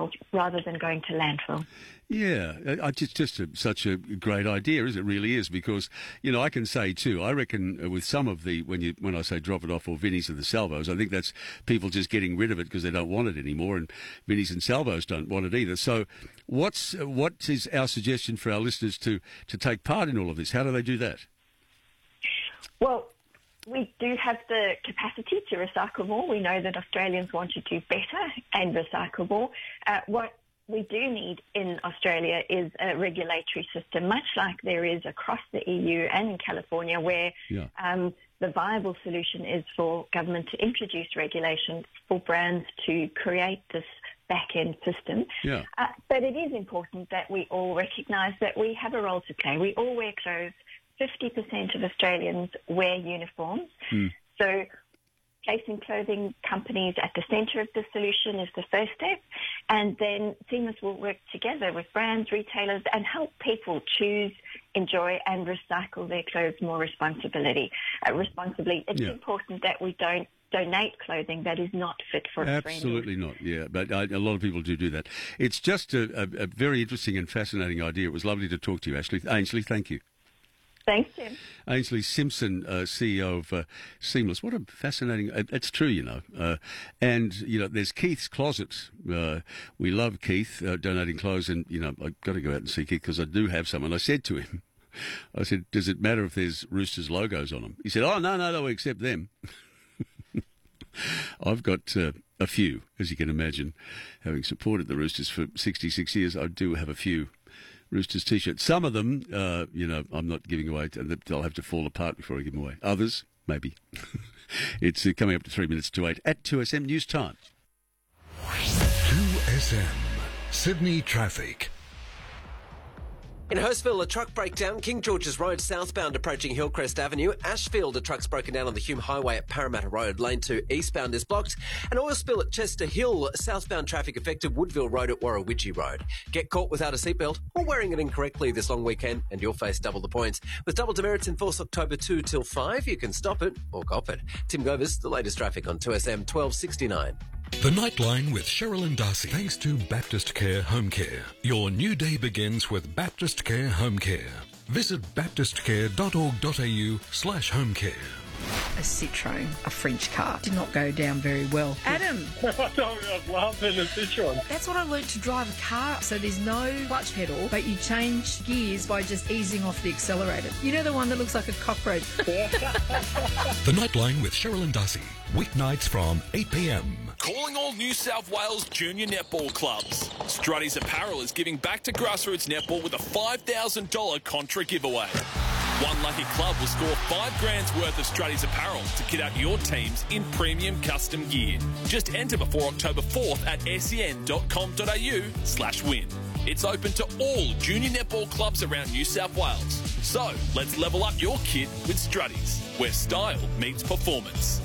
recycled rather than going to landfill. Yeah, it's just such a great idea, as it really is, because, I can say too, I reckon with some of the, when I say drop it off or Vinnies or the salvos, I think that's people just getting rid of it because they don't want it anymore, and Vinnies and salvos don't want it either. So what is our suggestion for our listeners to take part in all of this? How do they do that? Well, we do have the capacity to recycle more. We know that Australians want to do better and recycle more. What we do need in Australia is a regulatory system, much like there is across the EU and in California, where the viable solution is for government to introduce regulations for brands to create this back-end system. Yeah. But it is important that we all recognise that we have a role to play. We all wear clothes. 50% of Australians wear uniforms. So placing clothing companies at the centre of the solution is the first step. And then Seamless will work together with brands, retailers, and help people choose, enjoy and recycle their clothes more responsibly. It's important that we don't donate clothing that is not fit for Australians. Absolutely not, yeah. But a lot of people do that. It's just a very interesting and fascinating idea. It was lovely to talk to you, Ainsley, thank you. Thanks, Jim. Ainsley Simpson, CEO of Seamless. What a fascinating... It's true, and, there's Keith's Closet. We love Keith donating clothes, and, I've got to go out and see Keith because I do have some. And I said to him, does it matter if there's Roosters logos on them? He said, no, we accept them. I've got a few, as you can imagine. Having supported the Roosters for 66 years, I do have a few Roosters T-shirts. Some of them, I'm not giving away. They'll have to fall apart before I give them away. Others, maybe. It's coming up to 3 minutes to 8 at 2SM News Time. 2SM Sydney Traffic. In Hurstville, a truck breakdown, King George's Road southbound approaching Hillcrest Avenue. Ashfield, a truck's broken down on the Hume Highway at Parramatta Road. Lane 2 eastbound is blocked. An oil spill at Chester Hill, southbound traffic affected Woodville Road at Warrawidgee Road. Get caught without a seatbelt or wearing it incorrectly this long weekend and you'll face double the points. With double demerits in force October 2 till 5, you can stop it or cop it. Tim Govis, the latest traffic on 2SM 1269. The Nightline with Cheryl and Darcy. Thanks to Baptist Care Home Care. Your new day begins with Baptist Care Home Care. Visit baptistcare.org.au/home care. A Citroen, a French car, did not go down very well. Adam! I was laughing at Citroen. That's what I learnt to drive a car. So there's no clutch pedal, but you change gears by just easing off the accelerator. You know the one that looks like a cockroach? The Nightline with Cheryl and Darcy. Weeknights from 8 p.m. Calling all New South Wales junior netball clubs. Strutty's Apparel is giving back to grassroots netball with a $5,000 contra giveaway. One lucky club will score $5,000 worth of Strutty's Apparel to kit out your teams in premium custom gear. Just enter before October 4th at sen.com.au/win. It's open to all junior netball clubs around New South Wales. So, let's level up your kit with Strutty's, where style meets performance.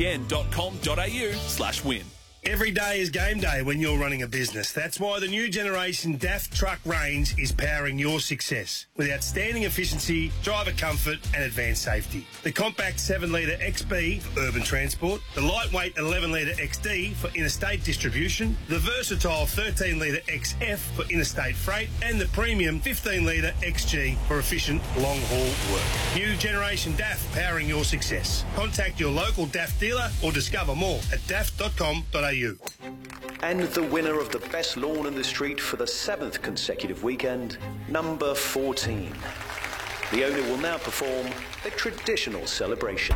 sen.com.au/win. Every day is game day when you're running a business. That's why the new generation DAF truck range is powering your success with outstanding efficiency, driver comfort and advanced safety. The compact 7-litre XB for urban transport, the lightweight 11-litre XD for interstate distribution, the versatile 13-litre XF for interstate freight and the premium 15-litre XG for efficient long-haul work. New generation DAF powering your success. Contact your local DAF dealer or discover more at daf.com.au. And the winner of the best lawn in the street for the 7th consecutive weekend, number 14. The owner will now perform a traditional celebration.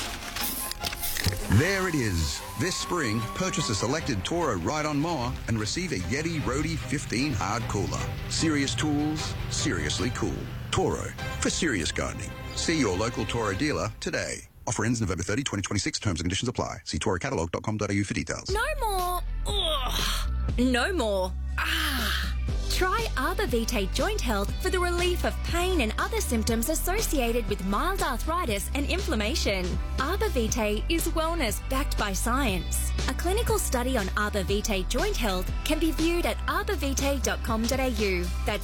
There it is. This spring, purchase a selected Toro ride-on mower and receive a Yeti Roadie 15 hard cooler. Serious tools, seriously cool. Toro, for serious gardening. See your local Toro dealer today. Offer ends November 30, 2026. Terms and conditions apply. See torocatalog.com.au for details. No more. Ugh. No more. Try Arbor Vitae Joint Health for the relief of pain and other symptoms associated with mild arthritis and inflammation. Arbor Vitae is wellness backed by science. A clinical study on Arbor Vitae Joint Health can be viewed at arborvitae.com.au. That's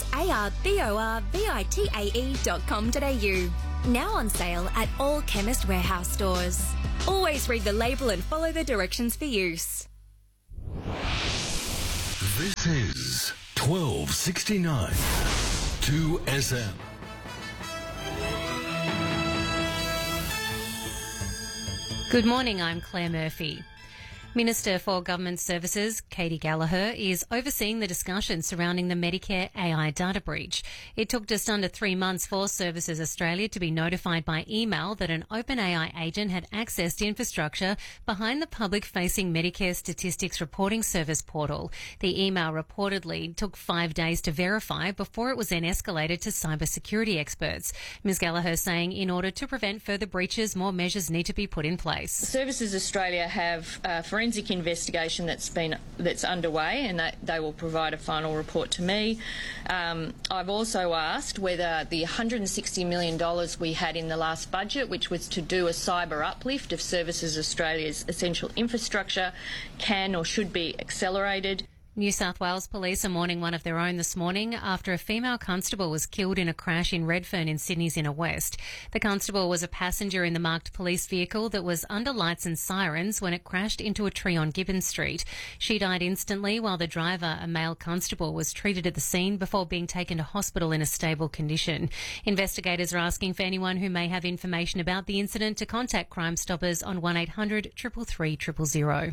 ARBORVITAE.com.au. Now on sale at all Chemist Warehouse stores. Always read the label and follow the directions for use. This is 1269 2SM. Good morning, I'm Claire Murphy. Minister for Government Services, Katie Gallagher, is overseeing the discussion surrounding the Medicare AI data breach. It took just under 3 months for Services Australia to be notified by email that an OpenAI agent had accessed infrastructure behind the public-facing Medicare Statistics Reporting Service portal. The email reportedly took 5 days to verify before it was then escalated to cybersecurity experts. Ms Gallagher saying in order to prevent further breaches, more measures need to be put in place. Services Australia have forensic investigation that's underway, and that they will provide a final report to me. I've also asked whether the $160 million we had in the last budget, which was to do a cyber uplift of Services Australia's essential infrastructure, can or should be accelerated. New South Wales Police are mourning one of their own this morning after a female constable was killed in a crash in Redfern in Sydney's inner west. The constable was a passenger in the marked police vehicle that was under lights and sirens when it crashed into a tree on Gibbon Street. She died instantly while the driver, a male constable, was treated at the scene before being taken to hospital in a stable condition. Investigators are asking for anyone who may have information about the incident to contact Crime Stoppers on 1800 333 000.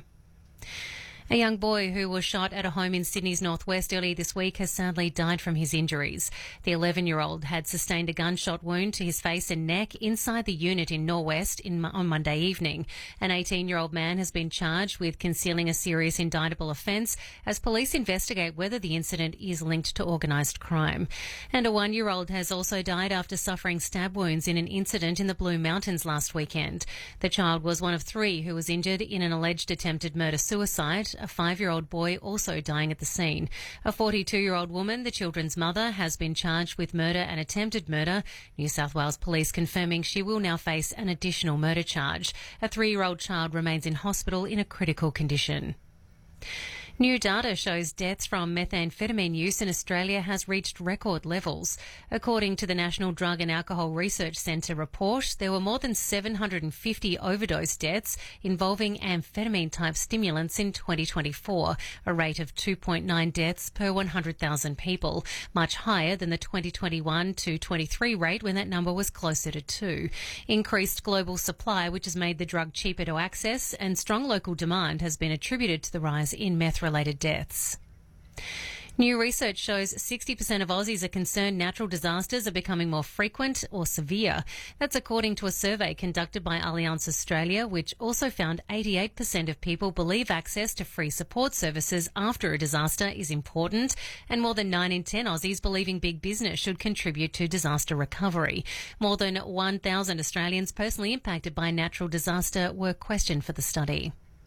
A young boy who was shot at a home in Sydney's northwest earlier this week has sadly died from his injuries. The 11-year-old had sustained a gunshot wound to his face and neck inside the unit in Norwest on Monday evening. An 18-year-old man has been charged with concealing a serious indictable offence as police investigate whether the incident is linked to organised crime. And a 1-year-old has also died after suffering stab wounds in an incident in the Blue Mountains last weekend. The child was one of 3 who was injured in an alleged attempted murder-suicide. A 5-year-old boy also dying at the scene. A 42-year-old woman, the children's mother, has been charged with murder and attempted murder. New South Wales Police confirming she will now face an additional murder charge. A 3-year-old child remains in hospital in a critical condition. New data shows deaths from methamphetamine use in Australia has reached record levels. According to the National Drug and Alcohol Research Centre report, there were more than 750 overdose deaths involving amphetamine-type stimulants in 2024, a rate of 2.9 deaths per 100,000 people, much higher than the 2021 to 23 rate when that number was closer to 2. Increased global supply, which has made the drug cheaper to access, and strong local demand has been attributed to the rise in meth-related deaths. New research shows 60% of Aussies are concerned natural disasters are becoming more frequent or severe. That's according to a survey conducted by Allianz Australia, which also found 88% of people believe access to free support services after a disaster is important, and more than 9 in 10 Aussies believing big business should contribute to disaster recovery. More than 1,000 Australians personally impacted by a natural disaster were questioned for the study.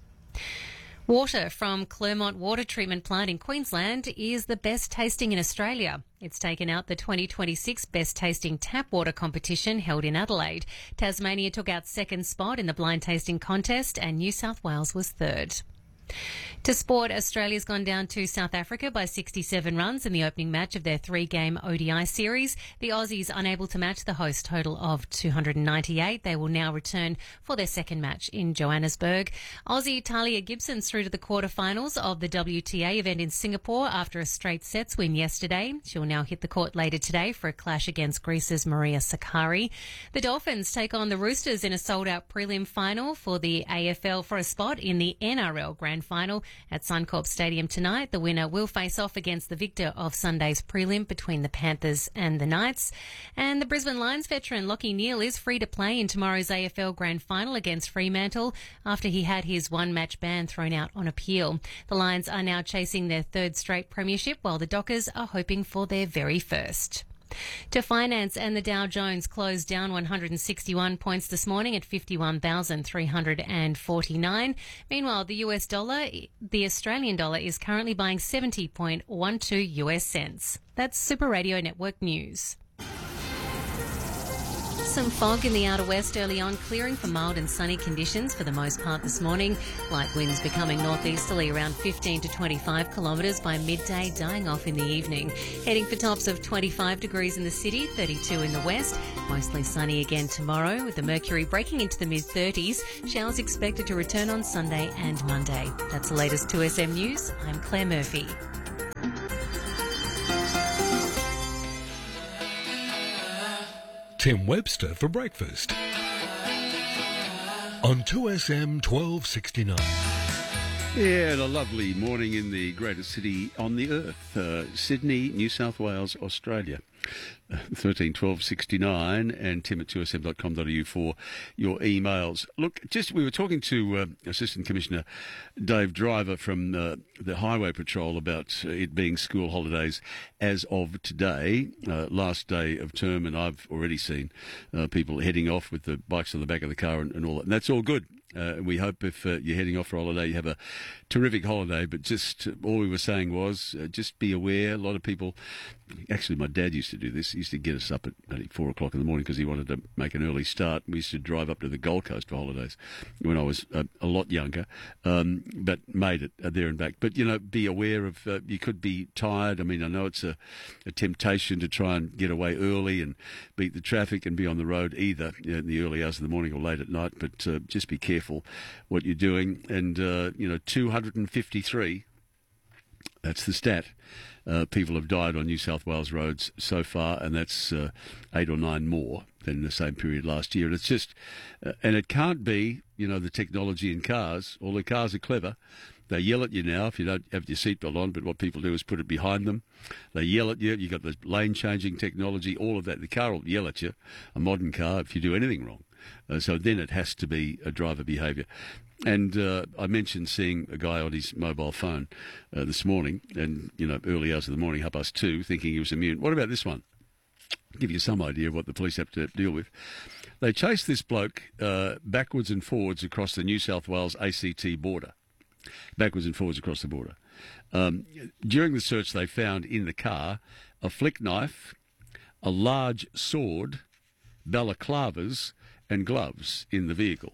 Water from Clermont Water Treatment Plant in Queensland is the best tasting in Australia. It's taken out the 2026 Best Tasting Tap Water competition held in Adelaide. Tasmania took out second spot in the blind tasting contest and New South Wales was third. To sport, Australia's gone down to South Africa by 67 runs in the opening match of their 3-game ODI series. The Aussies unable to match the host total of 298. They will now return for their second match in Johannesburg. Aussie Talia Gibson's through to the quarterfinals of the WTA event in Singapore after a straight sets win yesterday. She'll now hit the court later today for a clash against Greece's Maria Sakkari. The Dolphins take on the Roosters in a sold-out prelim final for the AFL for a spot in the NRL Grand Final at Suncorp Stadium tonight. The winner will face off against the victor of Sunday's prelim between the Panthers and the Knights. And the Brisbane Lions veteran Lachie Neale is free to play in tomorrow's AFL Grand Final against Fremantle after he had his one-match ban thrown out on appeal. The Lions are now chasing their third straight premiership while the Dockers are hoping for their very first. To finance, and the Dow Jones closed down 161 points this morning at 51,349. Meanwhile, the Australian dollar is currently buying 70.12 US cents. That's Super Radio Network News. Some fog in the outer west early on, clearing for mild and sunny conditions for the most part this morning. Light winds becoming northeasterly around 15 to 25 kilometres by midday, dying off in the evening. Heading for tops of 25 degrees in the city, 32 in the west. Mostly sunny again tomorrow, with the mercury breaking into the mid-30s. Showers expected to return on Sunday and Monday. That's the latest 2SM News. I'm Claire Murphy. Tim Webster for breakfast. On 2SM 1269. Yeah, and a lovely morning in the greatest city on the earth, Sydney, New South Wales, Australia. 131269 and tim at 2sm.com.au for your emails. Look, we were talking to Assistant Commissioner Dave Driver from the Highway Patrol about it being school holidays as of today, last day of term, and I've already seen people heading off with the bikes on the back of the car and all that, and that's all good. We hope if you're heading off for holiday, you have a terrific holiday. But just all we were saying was just be aware. A lot of people, actually, my dad used to do this. He used to get us up at 4 o'clock in the morning because he wanted to make an early start. We used to drive up to the Gold Coast for holidays when I was a lot younger, but made it there and back. But, be aware of you could be tired. I mean, I know it's a temptation to try and get away early and beat the traffic and be on the road either in the early hours of the morning or late at night. But just be careful what you're doing. And 253, that's the stat, people have died on New South Wales roads so far, and that's 8 or 9 more than the same period last year. And it's just and it can't be the technology in cars. All the cars are clever. They yell at you now if you don't have your seatbelt on, but what people do is put it behind them. They yell at you. You've got the lane-changing technology, all of that. The car will yell at you, a modern car, if you do anything wrong. So then it has to be a driver behaviour. And I mentioned seeing a guy on his mobile phone this morning, and, early hours of the morning, 2:30, thinking he was immune. What about this one? Give you some idea of what the police have to deal with. They chased this bloke backwards and forwards across the New South Wales ACT border. Backwards and forwards across the border. During the search, they found in the car a flick knife, a large sword, balaclavas, and gloves in the vehicle.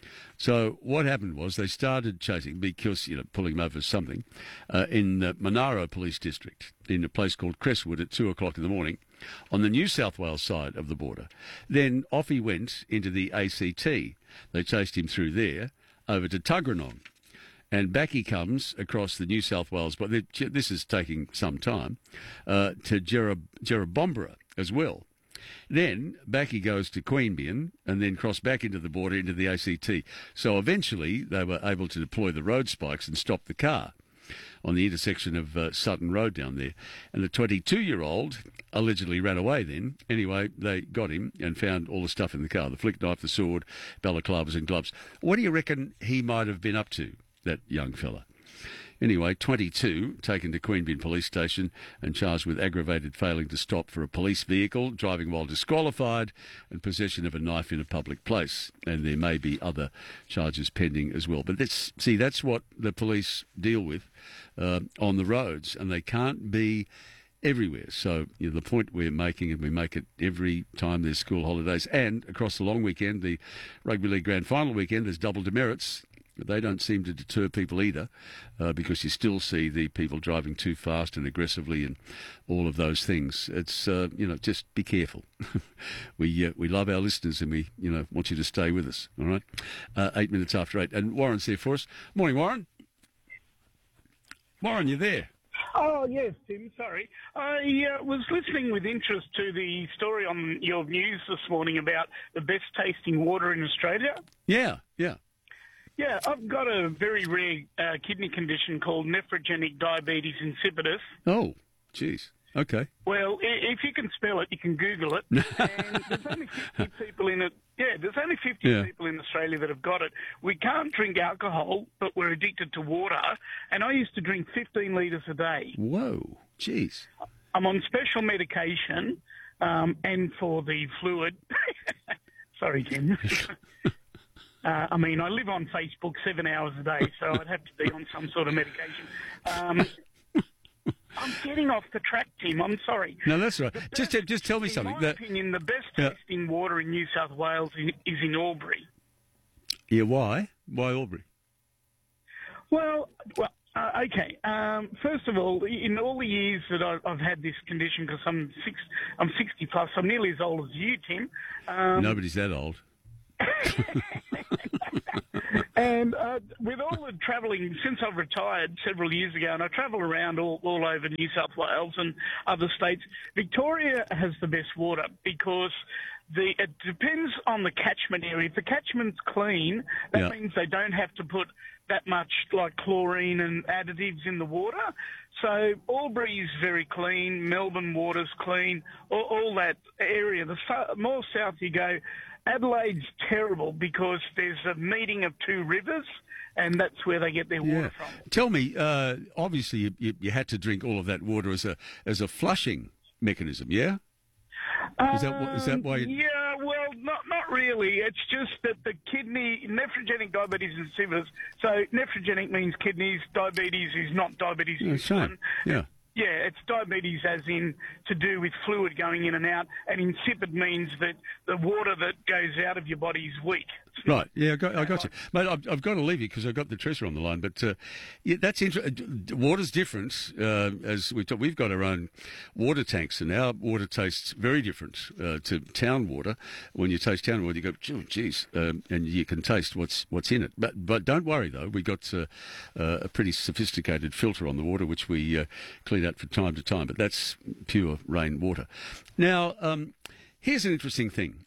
So what happened was they started chasing because, pulling him over for something, in the Monaro Police District, in a place called Crestwood at 2 o'clock in the morning, on the New South Wales side of the border. Then off he went into the ACT. They chased him through there, over to Tuggeranong. And back he comes across the New South Wales, but this is taking some time, to Jerrabomberra as well. Then back he goes to Queanbeyan and then cross back into the border into the ACT. So eventually they were able to deploy the road spikes and stop the car on the intersection of Sutton Road down there. And the 22-year-old allegedly ran away then. Anyway, they got him and found all the stuff in the car, the flick knife, the sword, balaclavas and gloves. What do you reckon he might have been up to, that young fella? Anyway, 22, taken to Queanbeyan Police Station and charged with aggravated failing to stop for a police vehicle, driving while disqualified, and possession of a knife in a public place. And there may be other charges pending as well. But that's what the police deal with on the roads, and they can't be everywhere. So the point we're making, and we make it every time there's school holidays, and across the long weekend, the Rugby League Grand Final weekend, there's double demerits. They don't seem to deter people either, because you still see the people driving too fast and aggressively and all of those things. It's, just be careful. We love our listeners and we, want you to stay with us, all right? 8 minutes after 8. And Warren's there for us. Morning, Warren. Warren, you there? Oh, yes, Tim, sorry. I was listening with interest to the story on your news this morning about the best tasting water in Australia. Yeah. Yeah, I've got a very rare kidney condition called nephrogenic diabetes insipidus. Oh, geez. Okay. Well, if you can spell it, you can Google it. And there's only 50 people in it. Yeah, there's only 50 people in Australia that have got it. We can't drink alcohol, but we're addicted to water. And I used to drink 15 litres a day. Whoa, geez. I'm on special medication, and for the fluid. Sorry, Tim. I live on Facebook 7 hours a day, so I'd have to be on some sort of medication. I'm getting off the track, Tim. I'm sorry. No, that's right. Just tell me something. In my opinion, the best tasting water in New South Wales is in Albury. Yeah, why? Why Albury? Well, okay. First of all, in all the years that I've had this condition, because I'm 60 plus, I'm nearly as old as you, Tim. Nobody's that old. And with all the travelling, since I've retired several years ago, and I travel around all over New South Wales and other states, Victoria has the best water because it depends on the catchment area. If the catchment's clean, that means they don't have to put that much like chlorine and additives in the water. So Albury's very clean, Melbourne water's clean, all that area. The more south you go, Adelaide's terrible because there's a meeting of two rivers, and that's where they get their water from. Tell me, obviously you had to drink all of that water as a flushing mechanism, yeah? Is that why? Yeah, well, not really. It's just that the kidney, nephrogenic diabetes insipidus. So nephrogenic means kidneys. Diabetes is not diabetes. Same. Yeah. Yeah, it's diabetes as in to do with fluid going in and out, and insipid means that the water that goes out of your body is weak. Right, yeah, I got you. Mate, I've got to leave you because I've got the treasurer on the line, but that's interesting. Water's different, as we've got our own water tanks, and our water tastes very different to town water. When you taste town water, you go, oh, geez, and you can taste what's in it. But don't worry, though, we got a pretty sophisticated filter on the water, which we clean out from time to time, but that's pure rain water. Now, here's an interesting thing.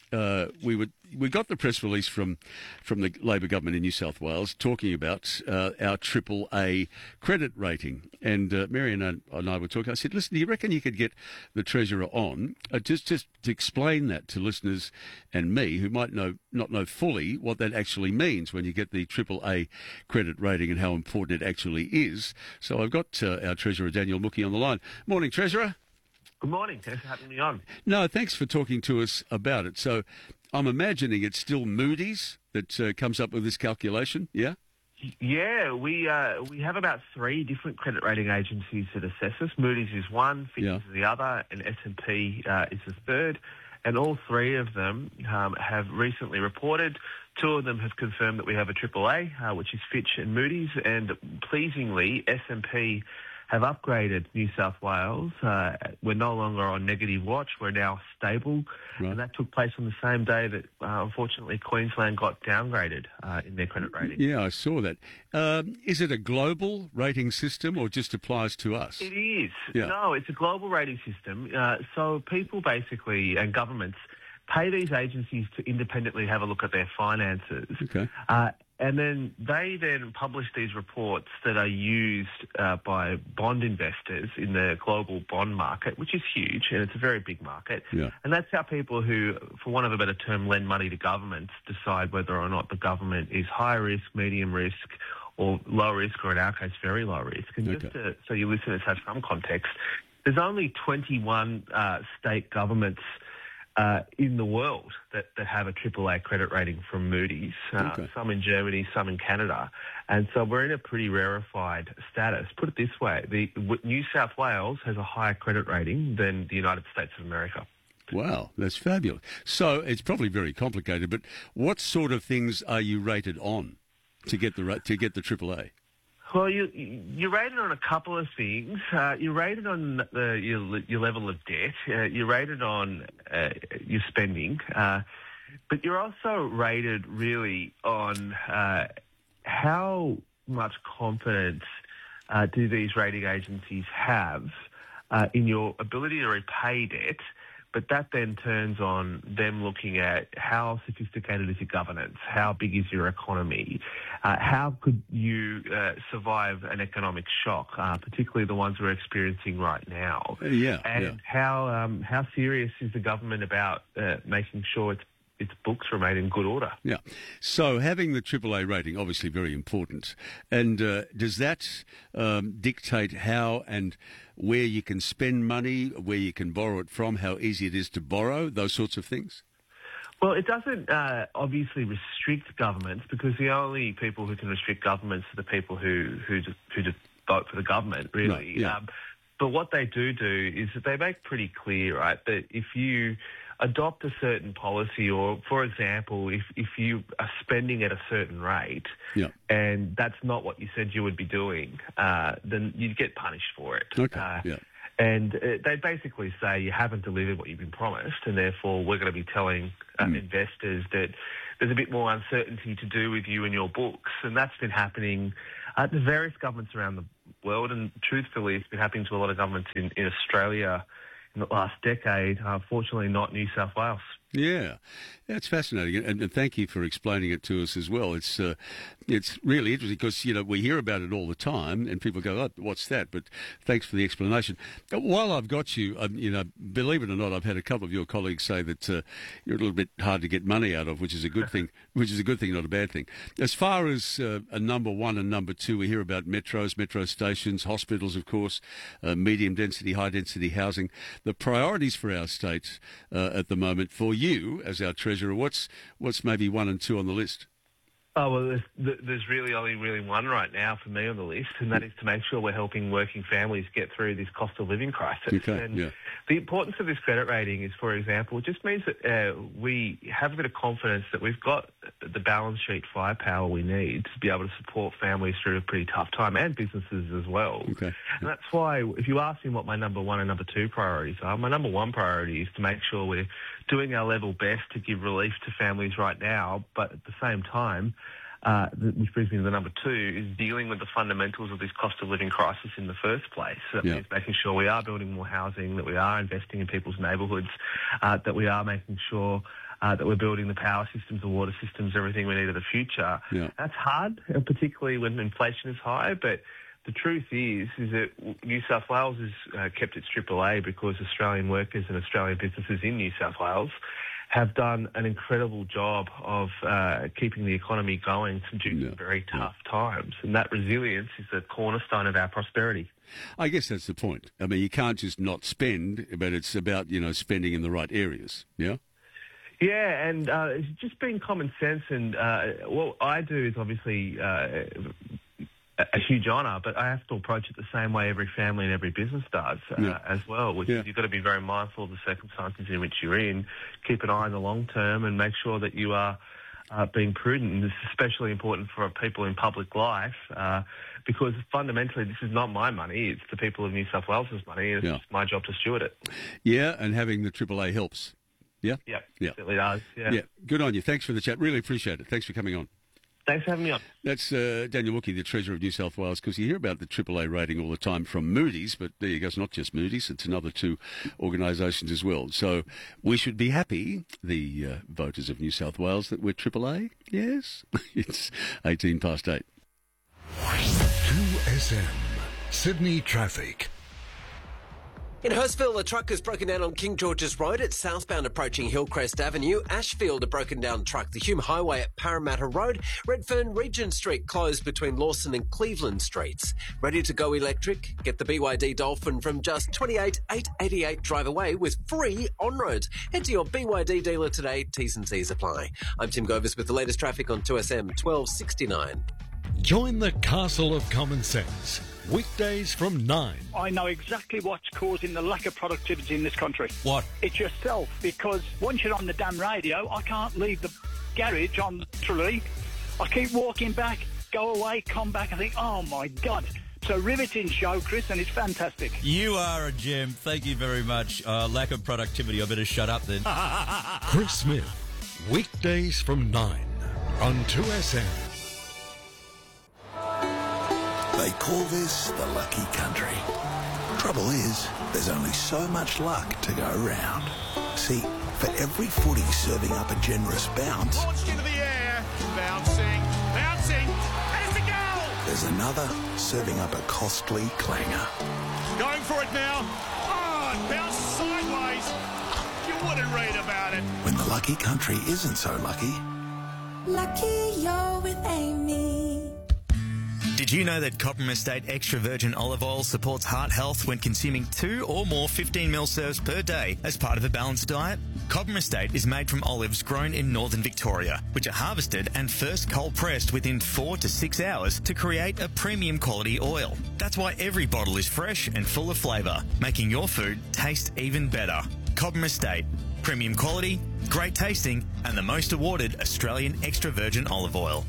We got the press release from the Labor government in New South Wales talking about our AAA credit rating. And Marion and I were talking. I said, listen, do you reckon you could get the Treasurer on just to explain that to listeners and me who might not know fully what that actually means when you get the AAA credit rating and how important it actually is. So I've got our Treasurer, Daniel Mookie, on the line. Morning, Treasurer. Good morning. Thanks for having me on. No, thanks for talking to us about it. So I'm imagining it's still Moody's that comes up with this calculation, yeah? Yeah, we have about 3 different credit rating agencies that assess us. Moody's is one, Fitch is the other, and S&P is the third. And all 3 of them have recently reported. 2 of them have confirmed that we have a AAA, which is Fitch and Moody's. And pleasingly, S&P have upgraded New South Wales. We're no longer on negative watch. We're now stable. Right. And that took place on the same day that, unfortunately, Queensland got downgraded in their credit rating. Yeah, I saw that. Is it a global rating system or just applies to us? It is. Yeah. No, it's a global rating system. So people basically, and governments, pay these agencies to independently have a look at their finances. Okay. And then they publish these reports that are used by bond investors in the global bond market, which is huge, and it's a very big market. Yeah. And that's how people who, for want of a better term, lend money to governments decide whether or not the government is high risk, medium risk, or low risk, or in our case, very low risk. And just so your listeners have some context, there's only 21 state governments in the world that have a AAA credit rating from Moody's, some in Germany, some in Canada. And so we're in a pretty rarefied status. Put it this way, New South Wales has a higher credit rating than the United States of America. Wow, that's fabulous. So it's probably very complicated, but what sort of things are you rated on to get the AAA? Well, you're rated on a couple of things. You're rated on your level of debt. You're rated on your spending. But you're also rated really on how much confidence do these rating agencies have in your ability to repay debt. But that then turns on them looking at how sophisticated is your governance, how big is your economy, how could you survive an economic shock, particularly the ones we're experiencing right now. And how serious is the government about making sure its books remain in good order. Yeah. So having the AAA rating, obviously very important. And does that dictate how and where you can spend money, where you can borrow it from, how easy it is to borrow, those sorts of things? Well, it doesn't obviously restrict governments, because the only people who can restrict governments are the people who just vote for the government, really. No, yeah. But what they do is that they make pretty clear, right, that if you adopt a certain policy, or, for example, if you are spending at a certain rate and that's not what you said you would be doing, then you'd get punished for it. Okay. And they basically say you haven't delivered what you've been promised, and therefore we're going to be telling investors that there's a bit more uncertainty to do with you and your books. And that's been happening to various governments around the world, and truthfully it's been happening to a lot of governments in Australia in the last decade, fortunately not New South Wales. Yeah, that's fascinating, and thank you for explaining it to us as well. It's really interesting because, we hear about it all the time and people go, oh, what's that? But thanks for the explanation. While I've got you, believe it or not, I've had a couple of your colleagues say that you're a little bit hard to get money out of, which is a good thing, not a bad thing. As far as a number one and number two, we hear about metros, metro stations, hospitals, of course, medium density, high density housing. The priorities for our state at the moment, for you as our Treasurer, what's maybe 1 and 2 on the list? Oh, well, there's really only one right now for me on the list, and that is to make sure we're helping working families get through this cost of living crisis. Okay, and the importance of this credit rating is, for example, it just means that we have a bit of confidence that we've got the balance sheet firepower we need to be able to support families through a pretty tough time, and businesses as well. Okay. And that's why, if you ask me what my number 1 and number 2 priorities are, my number 1 priority is to make sure we're doing our level best to give relief to families right now, but at the same time, which brings me to the number 2, is dealing with the fundamentals of this cost of living crisis in the first place. So that means making sure we are building more housing, that we are investing in people's neighbourhoods, that we are making sure that we're building the power systems, the water systems, everything we need of the future. Yeah. That's hard, particularly when inflation is high, but the truth is that New South Wales has kept its AAA because Australian workers and Australian businesses in New South Wales have done an incredible job of keeping the economy going during very tough times. And that resilience is the cornerstone of our prosperity. I guess that's the point. I mean, you can't just not spend, but it's about, spending in the right areas, yeah? Yeah, and it's just being common sense. And what I do is obviously a huge honour, but I have to approach it the same way every family and every business does as well, which is you've got to be very mindful of the circumstances in which you're in, keep an eye on the long term and make sure that you are being prudent. And this is especially important for people in public life because fundamentally this is not my money, it's the people of New South Wales' money, and it's my job to steward it. Yeah, and having the AAA helps. Yeah? Yeah, it certainly does. Yeah, good on you. Thanks for the chat. Really appreciate it. Thanks for coming on. Thanks for having me on. That's Daniel Mookhey, the Treasurer of New South Wales, because you hear about the AAA rating all the time from Moody's, but there you go, it's not just Moody's, it's another 2 organisations as well. So we should be happy, the voters of New South Wales, that we're AAA. Yes, it's 18 past 8. 2SM, Sydney Traffic. In Hurstville, a truck has broken down on King George's Road. It's southbound approaching Hillcrest Avenue. Ashfield, a broken down truck. The Hume Highway at Parramatta Road. Redfern Regent Street closed between Lawson and Cleveland Streets. Ready to go electric? Get the BYD Dolphin from just $28,888 drive away with free on-roads. Head to your BYD dealer today. T's and C's apply. I'm Tim Govers with the latest traffic on 2SM 1269. Join the Castle of Common Sense. Weekdays from 9. I know exactly what's causing the lack of productivity in this country. What? It's yourself, because once you're on the damn radio, I can't leave the garage on Tralee. I keep walking back, go away, come back, and think, oh my God. It's a riveting show, Chris, and it's fantastic. You are a gem. Thank you very much. Lack of productivity. I better shut up then. Chris Smith. Weekdays from 9 on 2SM. They call this the lucky country. Trouble is, there's only so much luck to go around. See, for every footy serving up a generous bounce, launched into the air, bouncing, there's the goal! There's another serving up a costly clanger. Going for it now. Oh, it bounces sideways. You wouldn't read about it. When the lucky country isn't so lucky. Lucky you're with Amy. Did you know that Cobram Estate Extra Virgin Olive Oil supports heart health when consuming 2 or more 15ml serves per day as part of a balanced diet? Cobram Estate is made from olives grown in northern Victoria, which are harvested and first cold pressed within 4 to 6 hours to create a premium quality oil. That's why every bottle is fresh and full of flavour, making your food taste even better. Cobram Estate. Premium quality, great tasting, and the most awarded Australian extra virgin olive oil.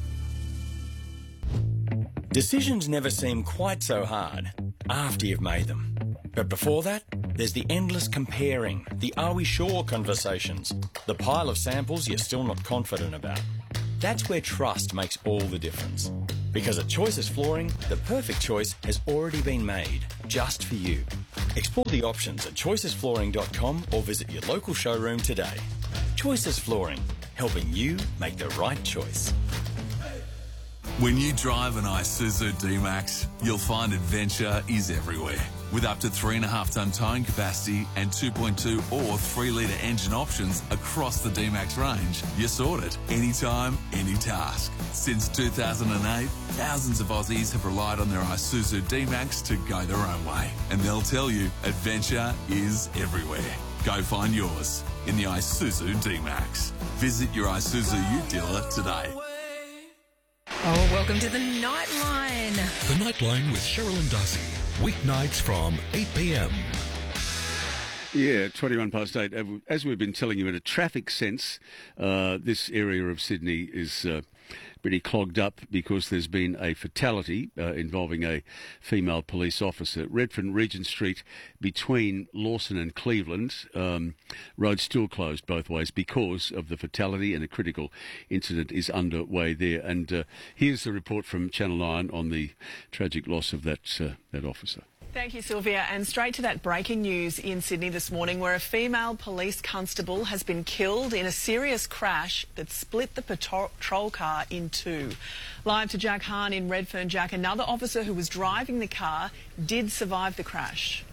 Decisions never seem quite so hard after you've made them. But before that, there's the endless comparing, the are we sure conversations, the pile of samples you're still not confident about. That's where trust makes all the difference. Because at Choices Flooring, the perfect choice has already been made, just for you. Explore the options at choicesflooring.com or visit your local showroom today. Choices Flooring, helping you make the right choice. When you drive an Isuzu D-Max, you'll find adventure is everywhere. With up to 3.5-tonne towing capacity and 2.2 or 3-litre engine options across the D-Max range, you're sorted. Anytime, any task. Since 2008, thousands of Aussies have relied on their Isuzu D-Max to go their own way. And they'll tell you, adventure is everywhere. Go find yours in the Isuzu D-Max. Visit your Isuzu Ute dealer today. Oh, welcome to the Nightline. The Nightline with Cheryl and Darcy. Weeknights from 8 p.m. Yeah, 21 past 8. As we've been telling you, in a traffic sense, this area of Sydney is pretty clogged up because there's been a fatality involving a female police officer. Redfern Regent Street between Lawson and Cleveland, road still closed both ways because of the fatality, and a critical incident is underway there. And here's the report from Channel 9 on the tragic loss of that officer. Thank you, Sylvia. And straight to that breaking news in Sydney this morning, where a female police constable has been killed in a serious crash that split the patrol car in two. Live to Jack Hahn in Redfern. Jack, another officer who was driving the car did survive the crash.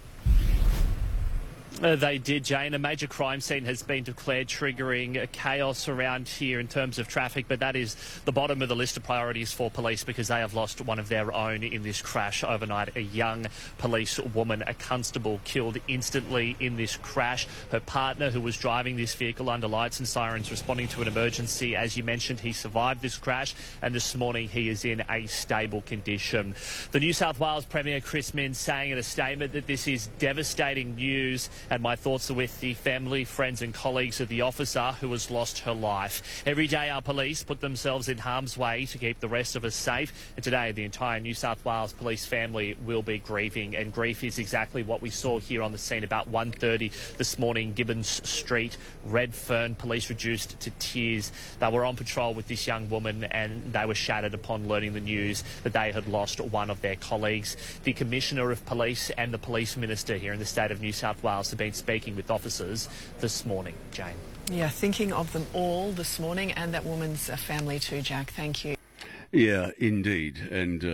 They did, Jane. A major crime scene has been declared, triggering chaos around here in terms of traffic, but that is the bottom of the list of priorities for police because they have lost one of their own in this crash overnight. A young police woman, a constable, killed instantly in this crash. Her partner, who was driving this vehicle under lights and sirens responding to an emergency, as you mentioned, he survived this crash, and this morning he is in a stable condition. The New South Wales Premier, Chris Minns, saying in a statement that this is devastating news, and my thoughts are with the family, friends and colleagues of the officer who has lost her life. Every day our police put themselves in harm's way to keep the rest of us safe, and today the entire New South Wales police family will be grieving, and grief is exactly what we saw here on the scene about 1:30 this morning, Gibbons Street, Redfern. Police reduced to tears. They were on patrol with this young woman and they were shattered upon learning the news that they had lost one of their colleagues. The Commissioner of Police and the Police Minister here in the state of New South Wales have been speaking with officers this morning. Jane. Yeah, thinking of them all this morning and that woman's family too, Jack. Thank you. Yeah, indeed. And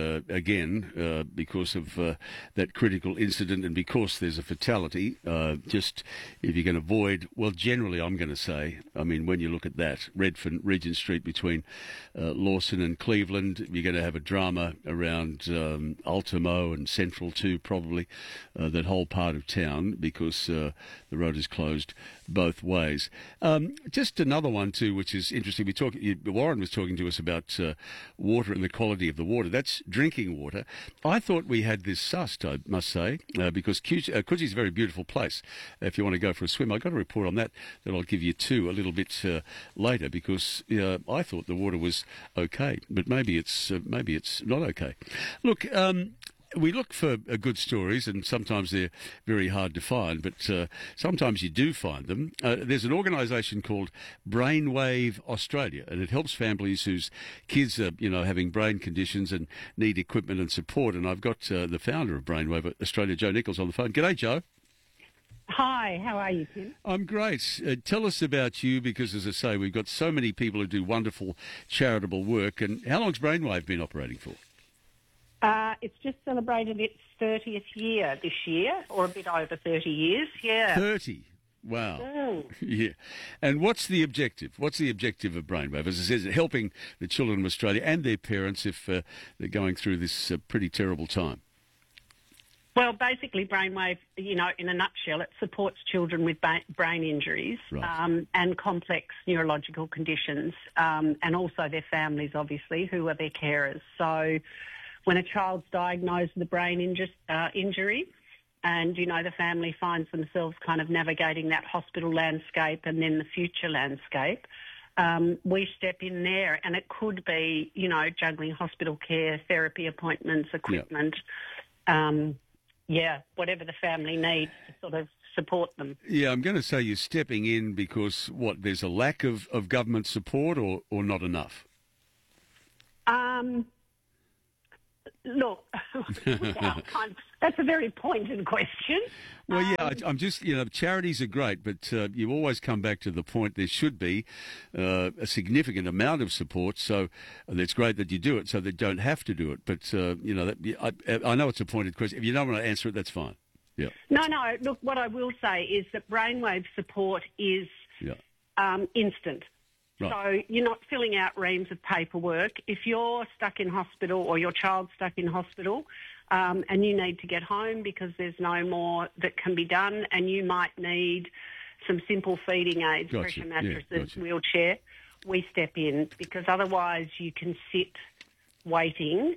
again, because of that critical incident and because there's a fatality, just if you can avoid, well, generally I'm going to say, I mean, when you look at that, Redfern, Regent Street between Lawson and Cleveland, you're going to have a drama around Ultimo and Central too, probably, that whole part of town, because the road is closed both ways. Just another one too, which is interesting. Warren was talking to us about water and the quality of the water. That's drinking water. I thought we had this sussed, I must say, because Coogee is a very beautiful place. If you want to go for a swim, I've got a report on that I'll give you too a little bit later, because I thought the water was okay, but maybe it's not okay. Look. We look for good stories, and sometimes they're very hard to find, but sometimes you do find them. There's an organisation called Brainwave Australia, and it helps families whose kids are, having brain conditions and need equipment and support. And I've got the founder of Brainwave Australia, Joe Nichols, on the phone. G'day, Joe. Hi, how are you, Tim? I'm great. Tell us about you, because, as I say, we've got so many people who do wonderful charitable work. And how long's Brainwave been operating for? It's just celebrated its 30th year this year, or a bit over 30 years, yeah. 30? Wow. Yeah. And what's the objective? What's the objective of Brainwave? As I said, helping the children of Australia and their parents if they're going through this pretty terrible time. Well, basically, Brainwave, in a nutshell, it supports children with brain injuries, right, and complex neurological conditions, and also their families, obviously, who are their carers. So when a child's diagnosed with a brain injury and, the family finds themselves kind of navigating that hospital landscape and then the future landscape, we step in there, and it could be, juggling hospital care, therapy appointments, equipment, whatever the family needs to sort of support them. Yeah, I'm going to say you're stepping in because, there's a lack of government support or not enough? Look, that's a very pointed question. Well, yeah, I'm just, charities are great, but you always come back to the point there should be a significant amount of support. So it's great that you do it so they don't have to do it. But, I know it's a pointed question. If you don't want to answer it, that's fine. Yeah. No. Look, what I will say is that brainwave support is instant. Right. So you're not filling out reams of paperwork. If you're stuck in hospital or your child's stuck in hospital and you need to get home because there's no more that can be done and you might need some simple feeding aids, pressure mattresses, wheelchair, we step in because otherwise you can sit waiting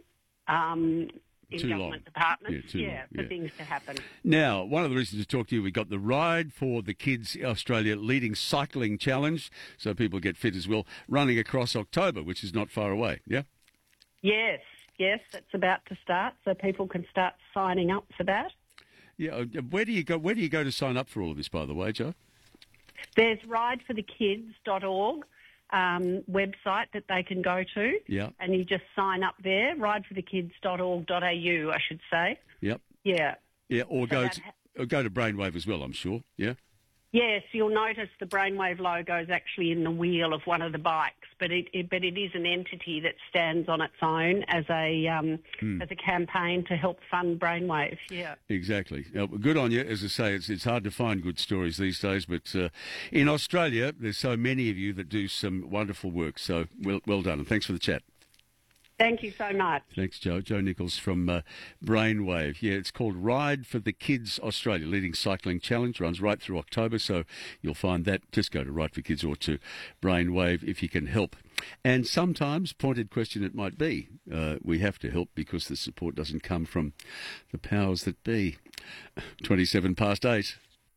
in government departments, for things to happen. Now, one of the reasons to talk to you, we got the Ride for the Kids Australia Leading Cycling Challenge, so people get fit as well, running across October, which is not far away, yeah? Yes, it's about to start, so people can start signing up for that. Yeah, where do you go to sign up for all of this, by the way, Jo? There's rideforthekids.org. Website that they can go to, and you just sign up there, rideforthekids.org.au, I should say. Yep. Yeah. Yeah, or go to Brainwave as well, I'm sure, yeah? Yes, you'll notice the Brainwave logo is actually in the wheel of one of the bikes, but it is an entity that stands on its own as a campaign to help fund Brainwave. Yeah, exactly. Good on you. As I say, it's hard to find good stories these days, but in Australia, there's so many of you that do some wonderful work. So well done, and thanks for the chat. Thank you so much. Thanks, Jo. Jo Nichols from Brainwave. Yeah, it's called Ride for the Kids Australia Leading Cycling Challenge. Runs right through October, so you'll find that. Just go to Ride for Kids or to Brainwave if you can help. And sometimes, pointed question it might be, we have to help because the support doesn't come from the powers that be. 8:27.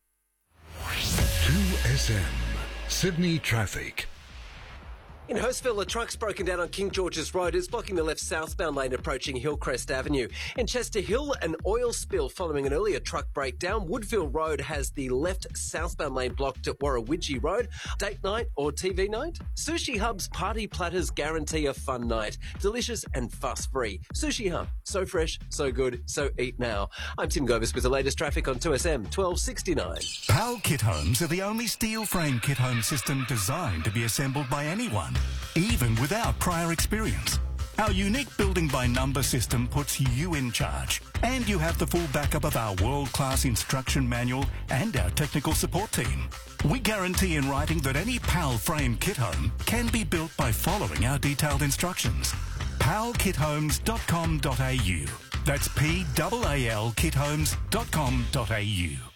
2SM, Sydney traffic. In Hurstville, a truck's broken down on King George's Road. It's blocking the left southbound lane approaching Hillcrest Avenue. In Chester Hill, an oil spill following an earlier truck breakdown. Woodville Road has the left southbound lane blocked at Warrawidgee Road. Date night or TV night? Sushi Hub's party platters guarantee a fun night. Delicious and fuss-free. Sushi Hub. So fresh, so good, so eat now. I'm Tim Govis with the latest traffic on 2SM 1269. PAL Kit Homes are the only steel frame kit home system designed to be assembled by anyone, even without prior experience. Our unique building by number system puts you in charge, and you have the full backup of our world-class instruction manual and our technical support team. We guarantee in writing that any PAL frame kit home can be built by following our detailed instructions. palkithomes.com.au. That's PAL kithomes.com.au.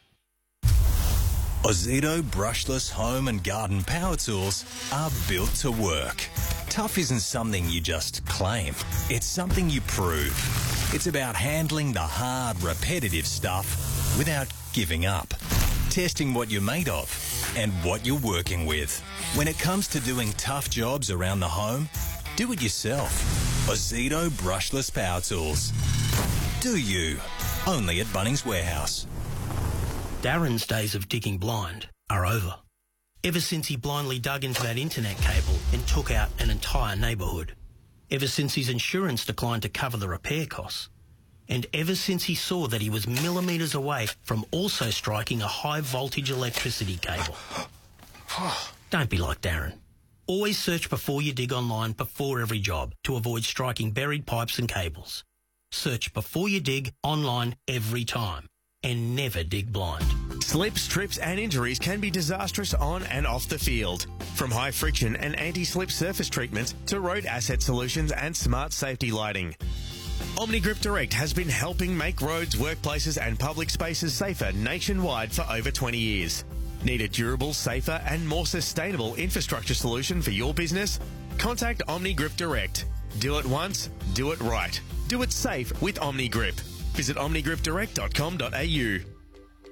Ozito brushless home and garden power tools are built to work. Tough isn't something you just claim. It's something you prove. It's about handling the hard, repetitive stuff without giving up. Testing what you're made of and what you're working with. When it comes to doing tough jobs around the home, do it yourself. Ozito brushless power tools. Do you. Only at Bunnings Warehouse. Darren's days of digging blind are over. Ever since he blindly dug into that internet cable and took out an entire neighbourhood. Ever since his insurance declined to cover the repair costs. And ever since he saw that he was millimetres away from also striking a high voltage electricity cable. Don't be like Darren. Always search before you dig online before every job to avoid striking buried pipes and cables. Search before you dig online every time. And never dig blind. Slips, trips and injuries can be disastrous on and off the field. From high friction and anti-slip surface treatments to road asset solutions and smart safety lighting. OmniGrip Direct has been helping make roads, workplaces and public spaces safer nationwide for over 20 years. Need a durable, safer and more sustainable infrastructure solution for your business? Contact OmniGrip Direct. Do it once, do it right. Do it safe with OmniGrip. Visit omnigripdirect.com.au.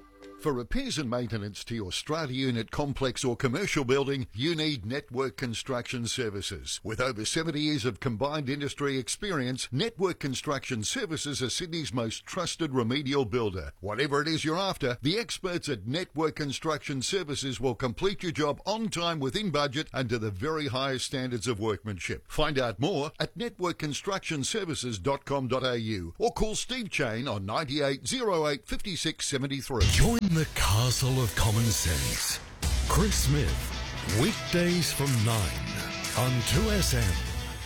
For repairs and maintenance to your strata unit, complex or commercial building, you need Network Construction Services. With over 70 years of combined industry experience, Network Construction Services are Sydney's most trusted remedial builder. Whatever it is you're after, the experts at Network Construction Services will complete your job on time, within budget, and to the very highest standards of workmanship. Find out more at networkconstructionservices.com.au or call Steve Chain on 98 08 56 73. Join the castle of common sense. Chris Smith, weekdays from 9 on 2SM.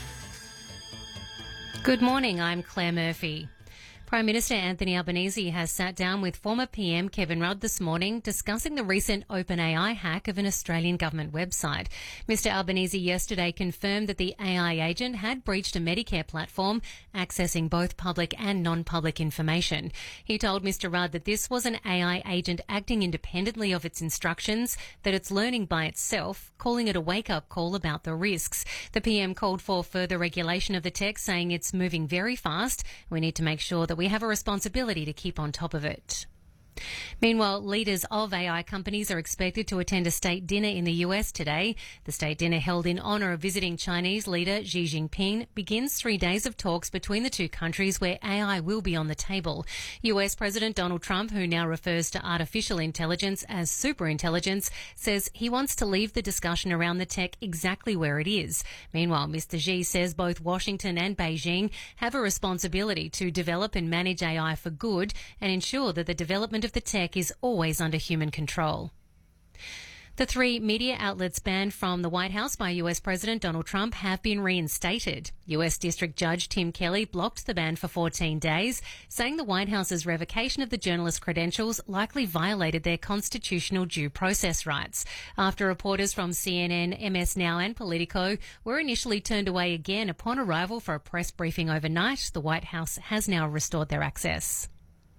Good morning, I'm Claire Murphy. Prime Minister Anthony Albanese has sat down with former PM Kevin Rudd this morning discussing the recent OpenAI hack of an Australian government website. Mr Albanese yesterday confirmed that the AI agent had breached a Medicare platform, accessing both public and non-public information. He told Mr Rudd that this was an AI agent acting independently of its instructions, that it's learning by itself, calling it a wake-up call about the risks. The PM called for further regulation of the tech, saying it's moving very fast. We need to make sure that we have a responsibility to keep on top of it. Meanwhile, leaders of AI companies are expected to attend a state dinner in the US today. The state dinner, held in honour of visiting Chinese leader Xi Jinping, begins 3 days of talks between the two countries where AI will be on the table. US President Donald Trump, who now refers to artificial intelligence as superintelligence, says he wants to leave the discussion around the tech exactly where it is. Meanwhile, Mr Xi says both Washington and Beijing have a responsibility to develop and manage AI for good and ensure that the development of the tech is always under human control. The 3 media outlets banned from the White House by US President Donald Trump have been reinstated. US District Judge Tim Kelly blocked the ban for 14 days, saying the White House's revocation of the journalist credentials likely violated their constitutional due process rights. After reporters from CNN, MS Now and Politico were initially turned away again upon arrival for a press briefing overnight, the White House has now restored their access.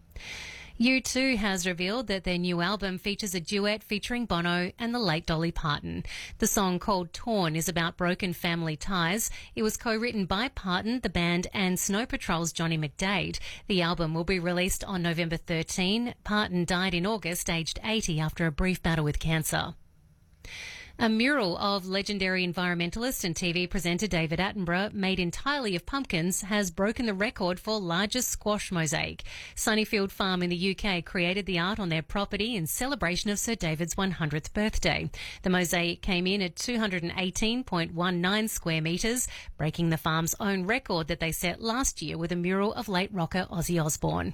U2 has revealed that their new album features a duet featuring Bono and the late Dolly Parton. The song, called Torn, is about broken family ties. It was co-written by Parton, the band, and Snow Patrol's Johnny McDade. The album will be released on November 13. Parton died in August, aged 80, after a brief battle with cancer. A mural of legendary environmentalist and TV presenter David Attenborough, made entirely of pumpkins, has broken the record for largest squash mosaic. Sunnyfield Farm in the UK created the art on their property in celebration of Sir David's 100th birthday. The mosaic came in at 218.19 square metres, breaking the farm's own record that they set last year with a mural of late rocker Ozzy Osbourne.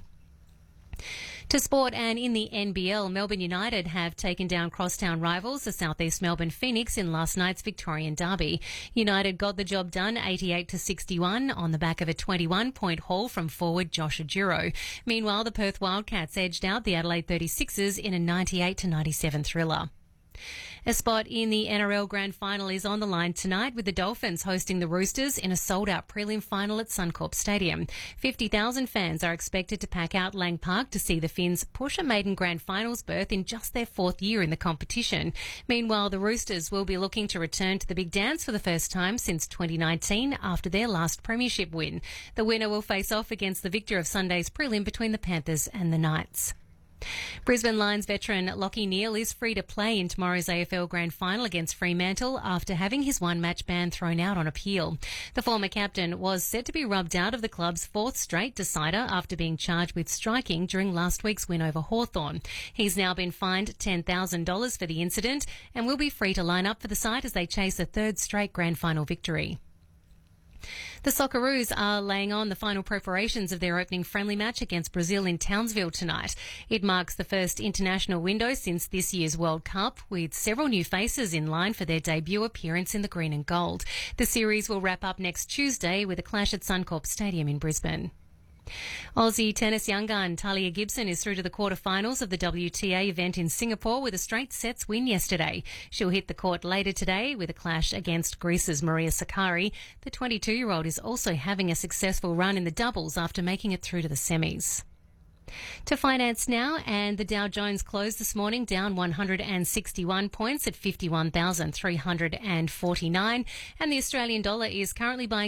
To sport, and in the NBL, Melbourne United have taken down crosstown rivals, the South East Melbourne Phoenix, in last night's Victorian derby. United got the job done 88-61 on the back of a 21-point haul from forward Josh Aduro. Meanwhile, the Perth Wildcats edged out the Adelaide 36ers in a 98-97 thriller. A spot in the NRL Grand Final is on the line tonight, with the Dolphins hosting the Roosters in a sold-out prelim final at Suncorp Stadium. 50,000 fans are expected to pack out Lang Park to see the Finns push a maiden Grand Finals berth in just their 4th year in the competition. Meanwhile, the Roosters will be looking to return to the big dance for the first time since 2019 after their last premiership win. The winner will face off against the victor of Sunday's prelim between the Panthers and the Knights. Brisbane Lions veteran Lachie Neale is free to play in tomorrow's AFL Grand Final against Fremantle after having his one-match ban thrown out on appeal. The former captain was set to be rubbed out of the club's 4th straight decider after being charged with striking during last week's win over Hawthorn. He's now been fined $10,000 for the incident and will be free to line up for the side as they chase a 3rd straight Grand Final victory. The Socceroos are laying on the final preparations of their opening friendly match against Brazil in Townsville tonight. It marks the first international window since this year's World Cup, with several new faces in line for their debut appearance in the green and gold. The series will wrap up next Tuesday with a clash at Suncorp Stadium in Brisbane. Aussie tennis young gun Talia Gibson is through to the quarterfinals of the WTA event in Singapore with a straight sets win yesterday. She'll hit the court later today with a clash against Greece's Maria Sakkari. The 22-year-old is also having a successful run in the doubles after making it through to the semis. To finance now, and the Dow Jones closed this morning down 161 points at 51,349, and the Australian dollar is currently buying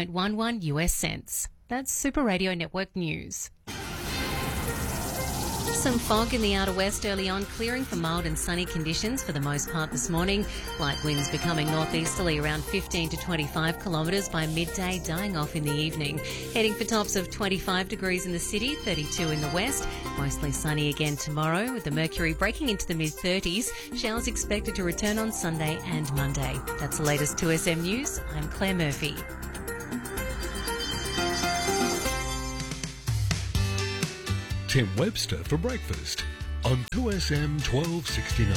70.11 US cents. That's Super Radio Network News. Some fog in the outer west early on, clearing for mild and sunny conditions for the most part this morning. Light winds becoming northeasterly around 15 to 25 kilometres by midday, dying off in the evening. Heading for tops of 25 degrees in the city, 32 in the west. Mostly sunny again tomorrow, with the mercury breaking into the mid-30s. Showers expected to return on Sunday and Monday. That's the latest 2SM News. I'm Claire Murphy. Tim Webster for breakfast on 2SM 1269.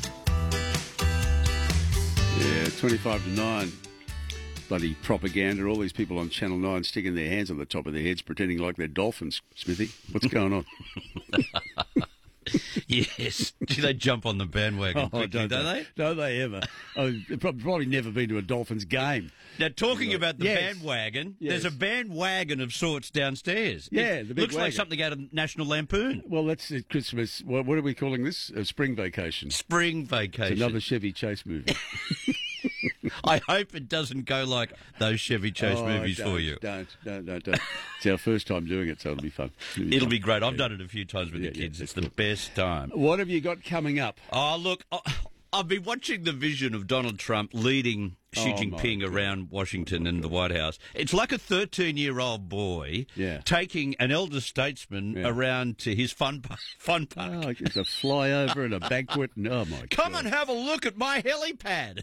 Yeah, 25 to 9. Bloody propaganda. All these people on Channel 9 sticking their hands on the top of their heads, pretending like they're dolphins. Smithy, what's going on? Yes. Do they jump on the bandwagon quickly, don't they? Don't they ever? They've probably never been to a Dolphins game. Now, talking about the bandwagon, there's a bandwagon of sorts downstairs. Yeah, the big looks like wagon. something out of National Lampoon. Well, that's Christmas. What are we calling this? Spring Vacation. Spring Vacation. It's another Chevy Chase movie. I hope it doesn't go like those Chevy Chase movies for you. Don't. It's our first time doing it, so it'll be fun. It'll be great. I've done it a few times with the kids. It's the best time. What have you got coming up? Oh, look, I've been watching the vision of Donald Trump leading Xi Jinping around Washington and the White House. It's like a 13-year-old boy taking an elder statesman around to his fun park. Oh, it's a flyover and a banquet. And, oh, my God. Come and have a look at my helipad.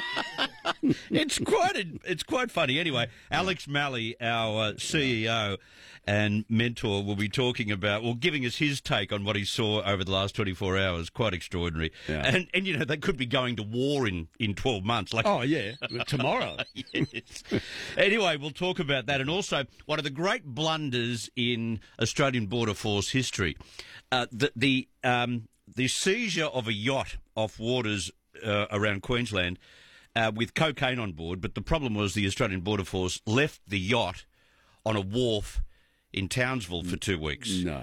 It's quite funny. Anyway, Alex Malley, our CEO and mentor, will be talking about, giving us his take on what he saw over the last 24 hours. Quite extraordinary. Yeah. And you know, they could be going to war in 12 months. Tomorrow. Yes. Anyway, we'll talk about that. And also, one of the great blunders in Australian Border Force history, the seizure of a yacht off waters around Queensland with cocaine on board. But the problem was the Australian Border Force left the yacht on a wharf in Townsville for 2 weeks. No.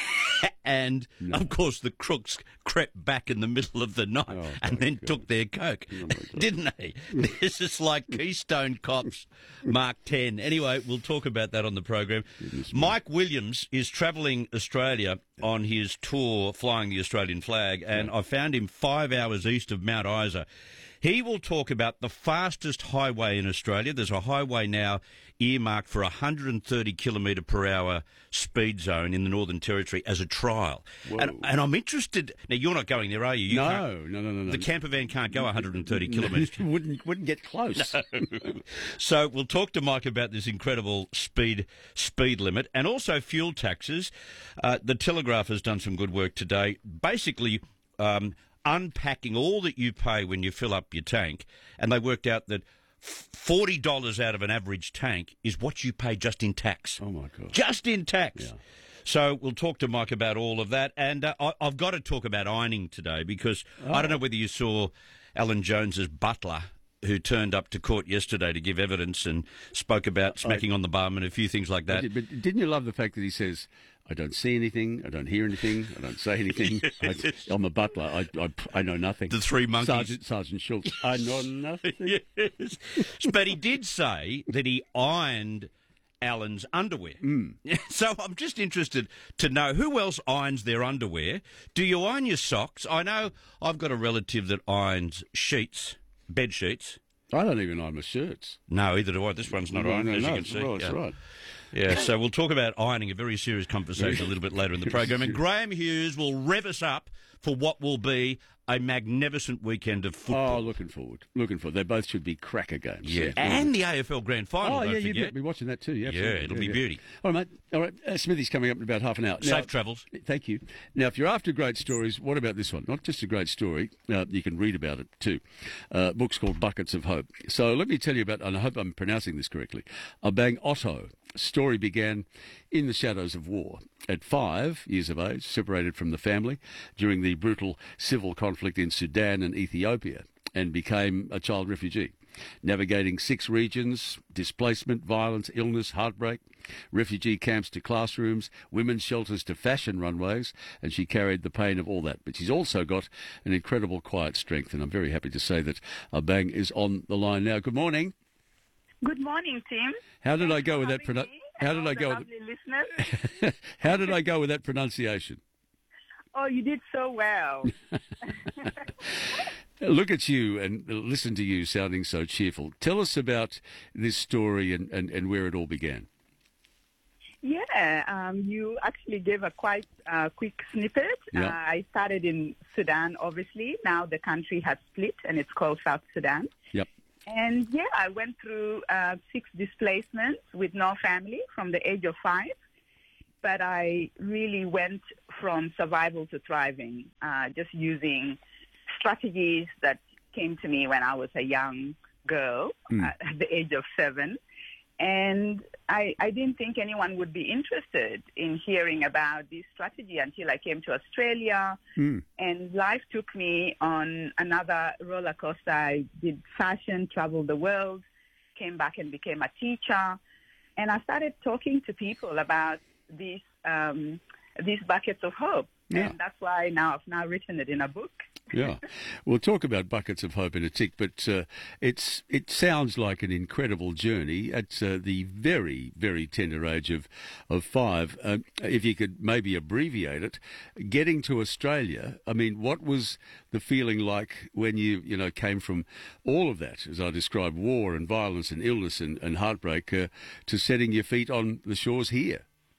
And, of course, the crooks crept back in the middle of the night and then took their coke, didn't they? This is like Keystone Cops Mark 10. Anyway, we'll talk about that on the program. Mike Williams is travelling Australia on his tour flying the Australian flag, and I found him 5 hours east of Mount Isa. He will talk about the fastest highway in Australia. There's a highway now earmarked for 130 kilometre per hour speed zone in the Northern Territory as a trial. And I'm interested. Now, you're not going there, are you? No. The camper van can't go 130 kilometres. wouldn't get close. No. So we'll talk to Mike about this incredible speed limit and also fuel taxes. The Telegraph has done some good work today. Basically, unpacking all that you pay when you fill up your tank, and they worked out that $40 out of an average tank is what you pay just in tax. Oh, my God. Just in tax. Yeah. So we'll talk to Mike about all of that. And I've got to talk about ironing today because I don't know whether you saw Alan Jones's butler who turned up to court yesterday to give evidence and spoke about smacking on the bum and a few things like that. But didn't you love the fact that he says, I don't see anything, I don't hear anything, I don't say anything. I'm a butler, I know nothing. The three monkeys. Sergeant Schultz, I know nothing. Yes. But he did say that he ironed Alan's underwear. So I'm just interested to know who else irons their underwear. Do you iron your socks? I know I've got a relative that irons sheets, bed sheets. I don't even iron my shirts. No, either do I. This one's not ironed, as you can see. That's right. Yeah, so we'll talk about ironing, a very serious conversation a little bit later in the program. And Graham Hughes will rev us up for what will be a magnificent weekend of football. Oh, looking forward. They both should be cracker games. Yeah, and the AFL Grand Final, don't forget. You'll be watching that too. Yeah, it'll be beauty. All right, mate. All right, Smithy's coming up in about half an hour. Safe travels. Thank you. Now, if you're after great stories, what about this one? Not just a great story, you can read about it too. Book's called Buckets of Hope. So let me tell you about, and I hope I'm pronouncing this correctly, Abang Otto. Story began in the shadows of war. At 5 years of age, separated from the family during the brutal civil conflict in Sudan and Ethiopia, and became a child refugee. Navigating 6 regions, displacement, violence, illness, heartbreak, refugee camps to classrooms, women's shelters to fashion runways, and she carried the pain of all that. But she's also got an incredible quiet strength, and I'm very happy to say that Abang is on the line now. Good morning. Good morning, Tim. How did I go with that? How did I go? Lovely listeners. How did I go with that pronunciation? Oh, you did so well. Look at you and listen to you sounding so cheerful. Tell us about this story and where it all began. Yeah, you actually gave a quite quick snippet. Yeah. I started in Sudan, obviously. Now the country has split, and it's called South Sudan. Yep. And, yeah, I went through 6 displacements with no family from the age of 5. But I really went from survival to thriving, just using strategies that came to me when I was a young girl at the age of 7. And I didn't think anyone would be interested in hearing about this strategy until I came to Australia. And life took me on another roller coaster. I did fashion, traveled the world, came back and became a teacher. And I started talking to people about these buckets of hope. Yeah. And that's why I've now written it in a book. Yeah. We'll talk about buckets of hope in a tick, but it sounds like an incredible journey at the very, very tender age of 5. If you could maybe abbreviate it, getting to Australia, I mean, what was the feeling like when you came from all of that, as I described, war and violence and illness and heartbreak, to setting your feet on the shores here?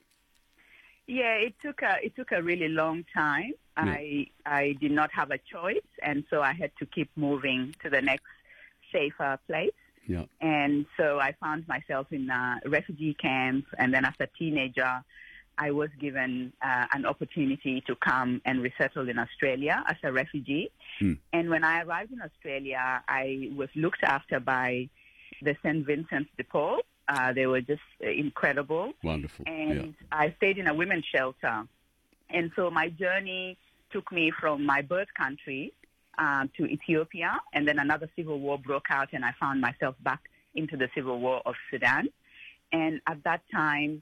Yeah, it took a really long time. Yeah. I did not have a choice, and so I had to keep moving to the next safer place. Yeah. And so I found myself in refugee camps, and then as a teenager, I was given an opportunity to come and resettle in Australia as a refugee. And when I arrived in Australia, I was looked after by the St. Vincent de Paul. They were just incredible. Wonderful. And I stayed in a women's shelter. And so my journey took me from my birth country to Ethiopia, and then another civil war broke out, and I found myself back into the civil war of Sudan. And at that time,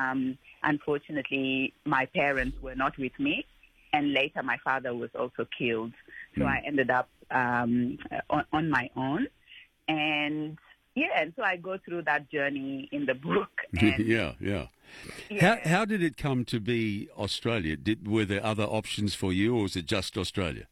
unfortunately, my parents were not with me, and later my father was also killed. So I ended up on my own. And so I go through that journey in the book. And Yeah. How did it come to be Australia? Were there other options for you, or was it just Australia?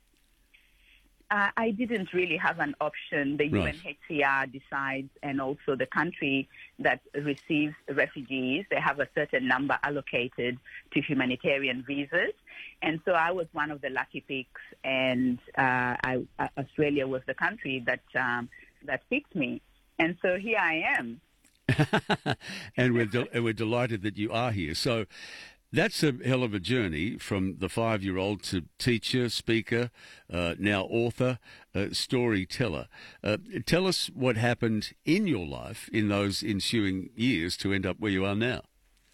I didn't really have an option. The UNHCR decides, and also the country that receives refugees, they have a certain number allocated to humanitarian visas. And so I was one of the lucky picks, and Australia was the country that picked me. And so here I am. And we're delighted that you are here. So that's a hell of a journey from the 5-year-old to teacher, speaker, now author, storyteller. Tell us what happened in your life in those ensuing years to end up where you are now.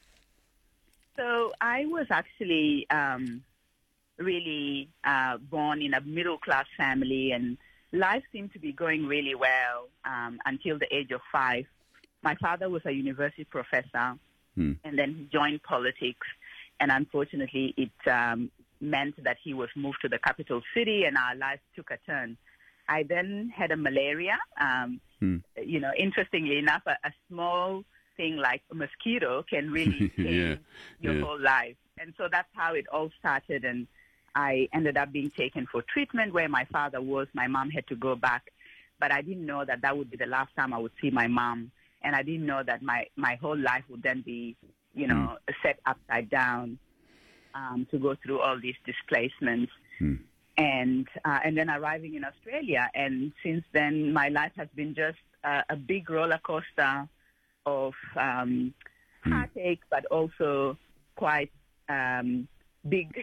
So I was actually really born in a middle-class family, and life seemed to be going really well until the age of 5. My father was a university professor, and then he joined politics. And unfortunately, it meant that he was moved to the capital city, and our lives took a turn. I then had a malaria. Interestingly enough, a small thing like a mosquito can really change your whole life. And so that's how it all started. And I ended up being taken for treatment where my father was. My mom had to go back. But I didn't know that would be the last time I would see my mom. And I didn't know that my whole life would then be set upside down to go through all these displacements. And then arriving in Australia. And since then, my life has been just a big roller coaster of heartache, but also quite big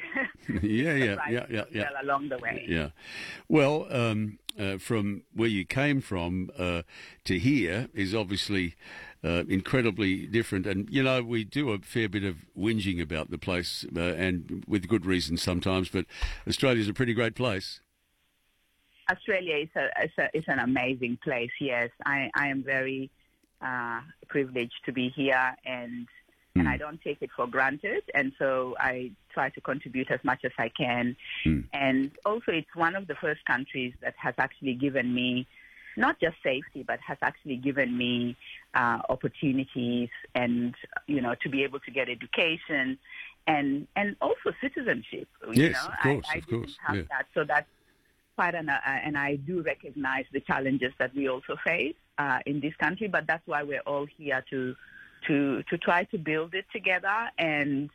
along the way. Yeah. Well, from where you came from to here is obviously incredibly different. And, we do a fair bit of whinging about the place, and with good reason sometimes, but Australia's a pretty great place. Australia is an amazing place, yes. I am very privileged to be here, and I don't take it for granted. And so I try to contribute as much as I can. And also it's one of the first countries that has actually given me not just safety, but has actually given me opportunities and, to be able to get education and also citizenship. Yes, of course, I of course. didn't have that, so that's quite and I do recognize the challenges that we also face in this country, but that's why we're all here to try to build it together and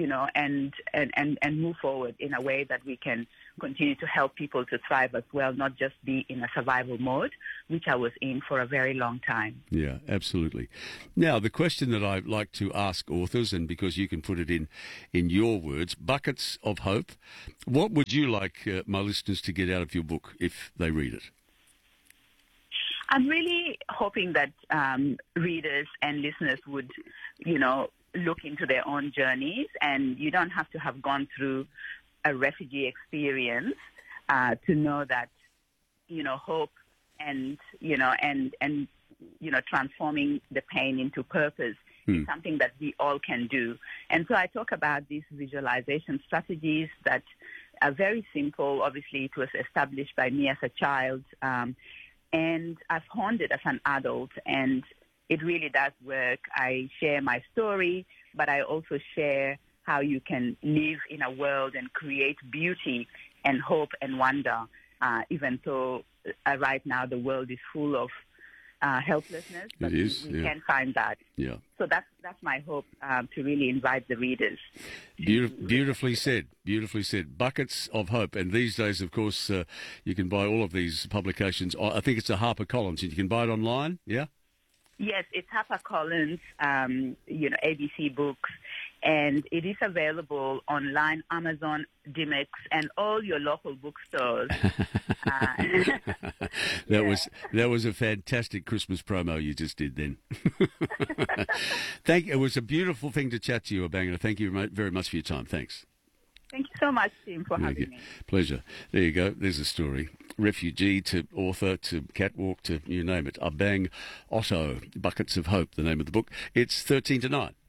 move forward in a way that we can continue to help people to thrive as well, not just be in a survival mode, which I was in for a very long time. Yeah, absolutely. Now, the question that I like to ask authors, and because you can put it in your words, buckets of hope, what would you like my listeners to get out of your book if they read it? I'm really hoping that readers and listeners would, look into their own journeys, and you don't have to have gone through a refugee experience to know that, hope and transforming the pain into purpose is something that we all can do. And so I talk about these visualization strategies that are very simple. Obviously, it was established by me as a child, and I've honed it as an adult, and it really does work. I share my story, but I also share how you can live in a world and create beauty and hope and wonder, even though right now the world is full of helplessness. But it is, we can find that. Yeah. So that's my hope, to really invite the readers. Beautifully said. Beautifully said. Buckets of hope. And these days, of course, you can buy all of these publications. I think it's a HarperCollins. You can buy it online, yeah? Yes, it's HarperCollins, ABC Books, and it is available online, Amazon, Dimex, and all your local bookstores. That was a fantastic Christmas promo you just did then. It was a beautiful thing to chat to you, Abanga. Thank you very much for your time. Thanks. Thank you so much, Tim, for having me. Pleasure. There you go. There's a story. Refugee to author to catwalk to you name it. Abang Otto, Buckets of Hope, the name of the book. It's 13 to 9.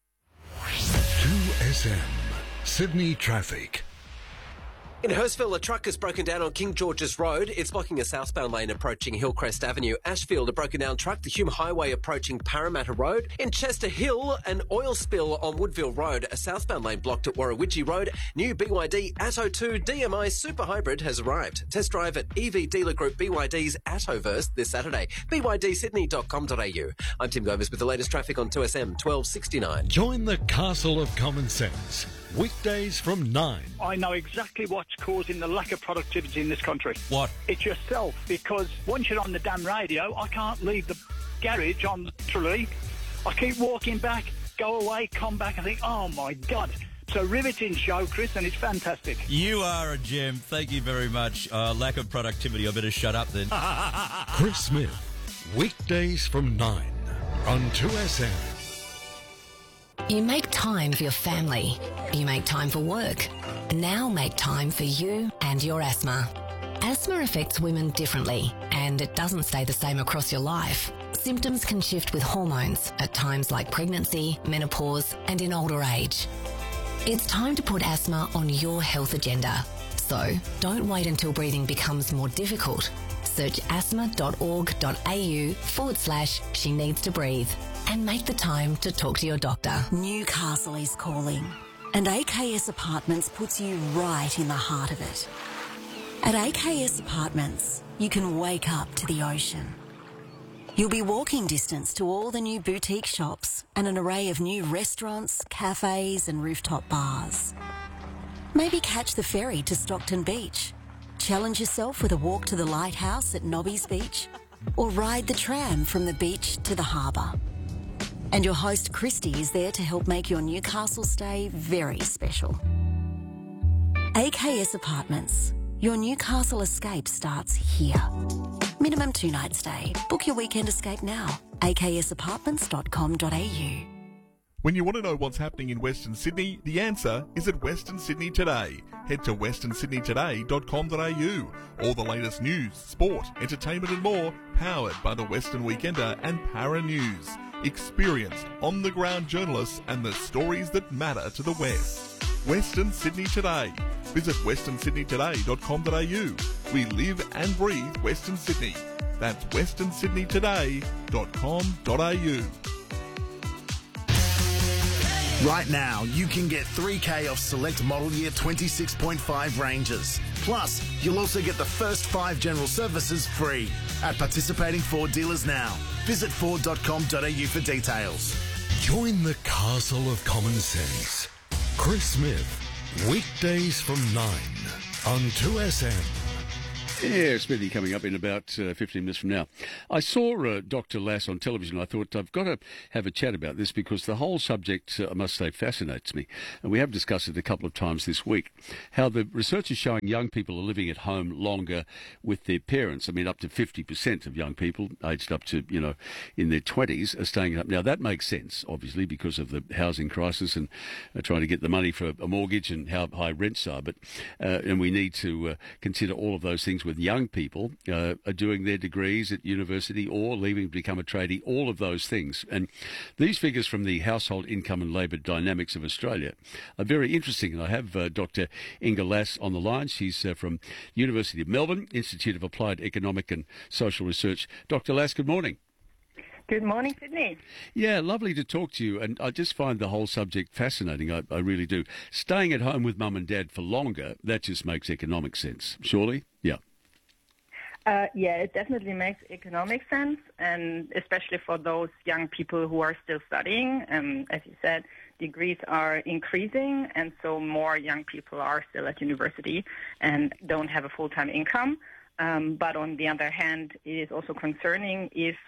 2SM, Sydney Traffic. In Hurstville, a truck has broken down on King George's Road. It's blocking a southbound lane approaching Hillcrest Avenue. Ashfield, a broken down truck, the Hume Highway approaching Parramatta Road. In Chester Hill, an oil spill on Woodville Road. A southbound lane blocked at Warrawidgee Road. New BYD Atto 2 DMI Super Hybrid has arrived. Test drive at EV dealer group BYD's Attoverse this Saturday. BYDSydney.com.au. I'm Tim Govers with the latest traffic on 2SM 1269. Join the Castle of Common Sense. Weekdays from 9. I know exactly what's causing the lack of productivity in this country. What? It's yourself, because once you're on the damn radio, I can't leave the garage on literally. I keep walking back, go away, come back, and think, oh my God. It's a riveting show, Chris, and it's fantastic. You are a gem. Thank you very much. Lack of productivity. I better shut up then. Chris Smith. Weekdays from 9 on 2SM. You make time for your family. You make time for work. Now make time for you and your asthma. Asthma affects women differently, and it doesn't stay the same across your life. Symptoms can shift with hormones at times like pregnancy, menopause, and in older age. It's time to put asthma on your health agenda. So don't wait until breathing becomes more difficult. Search asthma.org.au/she needs to breathe and make the time to talk to your doctor. Newcastle is calling, and AKS Apartments puts you right in the heart of it. At AKS Apartments, you can wake up to the ocean. You'll be walking distance to all the new boutique shops and an array of new restaurants, cafes and rooftop bars. Maybe catch the ferry to Stockton Beach. Challenge yourself with a walk to the lighthouse at Nobby's Beach, or ride the tram from the beach to the harbour. And your host Christy is there to help make your Newcastle stay very special. AKS Apartments. Your Newcastle escape starts here. Minimum 2-night stay. Book your weekend escape now. aksapartments.com.au. When you want to know what's happening in Western Sydney, the answer is at Western Sydney Today. Head to westernsydneytoday.com.au. All the latest news, sport, entertainment and more, powered by the Western Weekender and Para News. Experienced, on-the-ground journalists and the stories that matter to the West. Western Sydney Today. Visit westernsydneytoday.com.au. We live and breathe Western Sydney. That's westernsydneytoday.com.au. Right now, you can get $3,000 off select model year 26.5 Rangers. Plus, you'll also get the first 5 general services free at participating Ford dealers now. Visit Ford.com.au for details. Join the castle of common sense. Chris Smith, weekdays from 9 on 2SM. Yeah, Smithy coming up in about 15 minutes from now. I saw Dr. Lass on television. I thought I've got to have a chat about this because the whole subject, I must say, fascinates me. And we have discussed it a couple of times this week, how the research is showing young people are living at home longer with their parents. I mean, up to 50% of young people aged up to, in their 20s are staying at home. Now, that makes sense, obviously, because of the housing crisis and trying to get the money for a mortgage and how high rents are. But and we need to consider all of those things with young people are doing their degrees at university or leaving to become a tradie, all of those things. And these figures from the Household Income and Labour Dynamics of Australia are very interesting. And I have Dr. Inga Lass on the line. She's from University of Melbourne, Institute of Applied Economic and Social Research. Dr. Lass, good morning. Good morning, Sydney. Yeah, lovely to talk to you. And I just find the whole subject fascinating. I really do. Staying at home with mum and dad for longer, that just makes economic sense, surely? Yeah. Yeah, it definitely makes economic sense, and especially for those young people who are still studying. As you said, degrees are increasing, and so more young people are still at university and don't have a full-time income. But on the other hand, it is also concerning if